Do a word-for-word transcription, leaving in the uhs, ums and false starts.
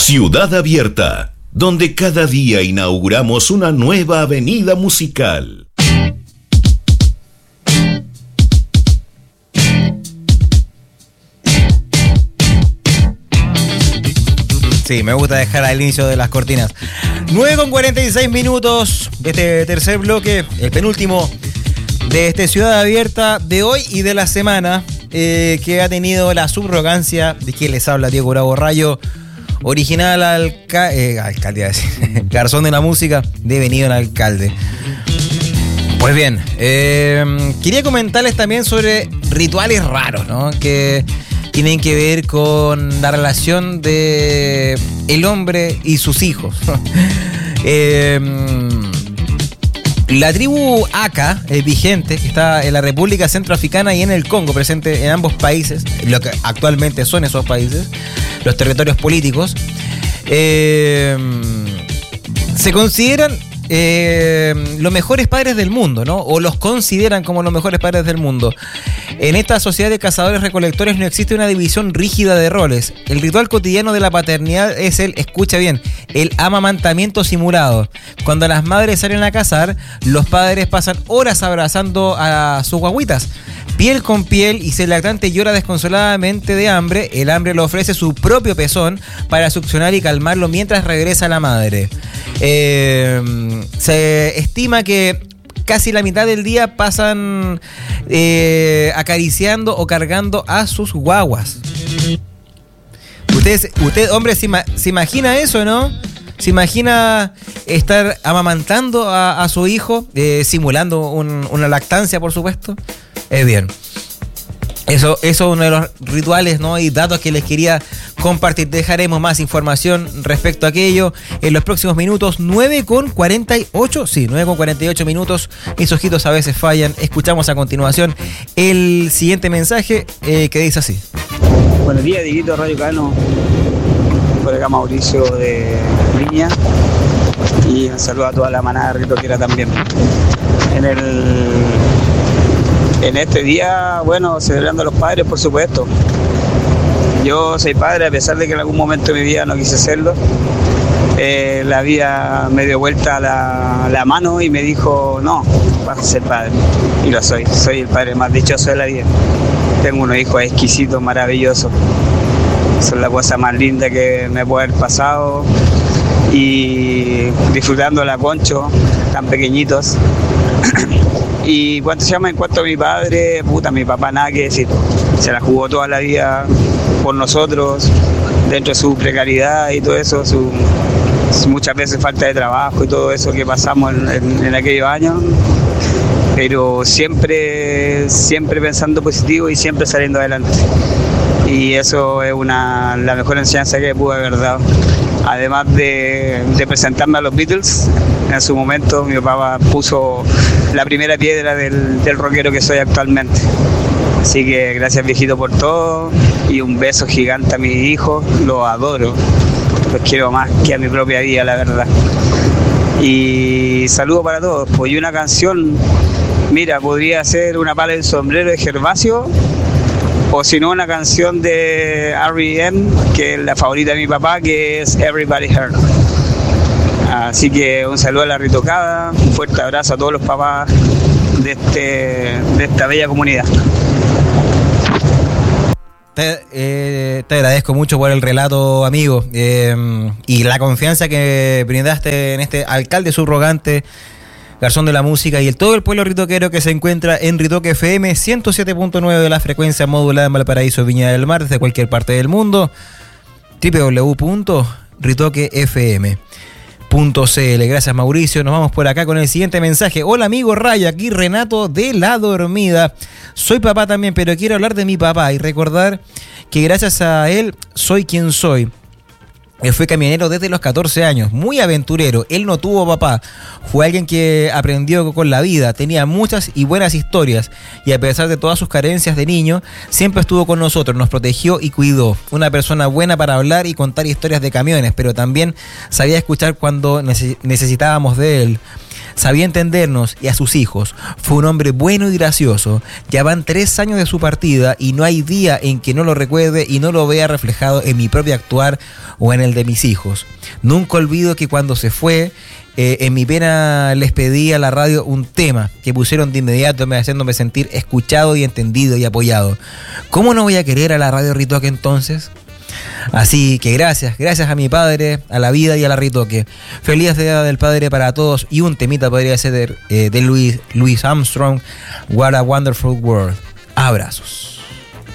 Ciudad Abierta, donde cada día inauguramos una nueva avenida musical. Sí, me gusta dejar al inicio de las cortinas. nueve con cuarenta y seis minutos de este tercer bloque, el penúltimo de este Ciudad Abierta de hoy y de la semana, eh, que ha tenido la subrogancia de quien les habla, Diego Bravo Rayo, original alca eh, alcalde, garzón de la música, devenido en alcalde. Pues bien, eh, quería comentarles también sobre rituales raros, ¿no? Que tienen que ver con la relación de el hombre y sus hijos. eh, la tribu Aka, eh, vigente, que está en la República Centroafricana y en el Congo, presente en ambos países, lo que actualmente son esos países, los territorios políticos, eh, se consideran eh, los mejores padres del mundo, ¿no? O los consideran como los mejores padres del mundo. En esta sociedad de cazadores-recolectores no existe una división rígida de roles. El ritual cotidiano de la paternidad es el, escucha bien, el amamantamiento simulado. Cuando las madres salen a cazar, los padres pasan horas abrazando a sus guaguitas, piel con piel, y si el lactante llora desconsoladamente de hambre, el hambre le ofrece su propio pezón para succionar y calmarlo mientras regresa la madre. Eh, se estima que casi la mitad del día pasan eh, acariciando o cargando a sus guaguas. Usted, usted hombre, ¿se, ima, ¿se imagina eso, no? ¿Se imagina estar amamantando a, a su hijo, eh, simulando un, una lactancia, por supuesto? Es bien. Eso, eso es uno de los rituales, ¿no? Y datos que les quería compartir. Dejaremos más información respecto a aquello en los próximos minutos. nueve con cuarenta y ocho, sí, nueve con cuarenta y ocho minutos. Mis ojitos a veces fallan. Escuchamos a continuación el siguiente mensaje eh, que dice así. Buenos días, Dieguito, Radio Cano. Por acá Mauricio de Viña. Y un saludo a toda la manada ritoquera también. En el... En este día, bueno, celebrando a los padres, por supuesto. Yo soy padre, a pesar de que en algún momento de mi vida no quise serlo. Eh, la vida me dio vuelta la, la mano y me dijo, no, vas a ser padre. Y lo soy, soy el padre más dichoso de la vida. Tengo unos hijos exquisitos, maravillosos. Son la cosa más linda que me puede haber pasado. Y disfrutando la Concho, tan pequeñitos. Y cuánto se llama, en cuanto a mi padre, puta, mi papá nada que decir. Se la jugó toda la vida por nosotros, dentro de su precariedad y todo eso, su, su muchas veces falta de trabajo y todo eso que pasamos en, en, en aquellos años. Pero siempre, siempre pensando positivo y siempre saliendo adelante. Y eso es una, la mejor enseñanza que pude haber dado. Además de, de presentarme a los Beatles, en su momento mi papá puso la primera piedra del, del rockero que soy actualmente. Así que gracias, viejito, por todo, y un beso gigante a mis hijos, los adoro, los quiero más que a mi propia vida, la verdad. Y saludo para todos. Pues, y una canción, mira, podría ser Una pala del sombrero de Gervasio, o si no, una canción de R E M, que es la favorita de mi papá, que es Everybody Hurt. Así que un saludo a la Ritocada, un fuerte abrazo a todos los papás de, este, de esta bella comunidad. Te, eh, te agradezco mucho por el relato, amigo, eh, y la confianza que brindaste en este alcalde subrogante, garzón de la música, y el todo el pueblo ritoquero que se encuentra en Ritoque F M ciento siete punto nueve de la frecuencia modulada en Valparaíso, Viña del Mar, desde cualquier parte del mundo. doble u doble u doble u punto ritoque f m punto c l. Gracias, Mauricio. Nos vamos por acá con el siguiente mensaje. Hola, amigo Rayo, aquí Renato de La Dormida. Soy papá también, pero quiero hablar de mi papá y recordar que gracias a él soy quien soy. Él fue camionero desde los catorce años, muy aventurero. Él no tuvo papá. Fue alguien que aprendió con la vida. Tenía muchas y buenas historias. Y a pesar de todas sus carencias de niño, siempre estuvo con nosotros, nos protegió y cuidó. Una persona buena para hablar y contar historias de camiones, pero también sabía escuchar cuando necesitábamos de él. Sabía entendernos y a sus hijos. Fue un hombre bueno y gracioso. Ya van tres años de su partida y no hay día en que no lo recuerde y no lo vea reflejado en mi propio actuar o en el de mis hijos. Nunca olvido que cuando se fue, eh, en mi pena les pedí a la radio un tema que pusieron de inmediato, haciéndome sentir escuchado y entendido y apoyado. ¿Cómo no voy a querer a la radio Ritoque entonces? Así que gracias, gracias a mi padre, a la vida y a la Ritoque. Feliz Día del Padre para todos. Y un temita podría ser de, eh, de Louis, Louis Armstrong, What a Wonderful World. Abrazos.